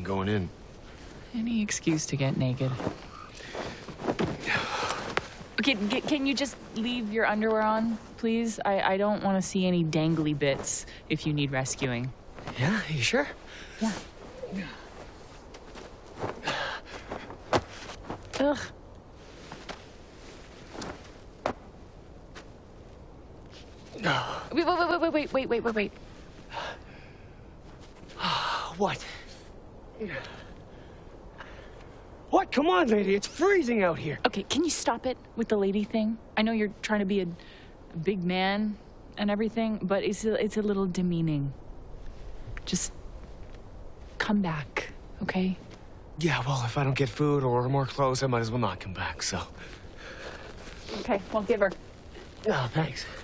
I'm going in. Any excuse to get naked. Okay, can you just leave your underwear on, please? I don't want to see any dangly bits if you need rescuing. Yeah, you sure? Yeah. Ugh. Wait. What? What? Come on, lady. It's freezing out here. Okay, can you stop it with the lady thing? I know you're trying to be a big man and everything, but it's a little demeaning. Just come back, okay? Yeah, well, if I don't get food or more clothes, I might as well not come back, so. Okay, well, give her. Oh, thanks.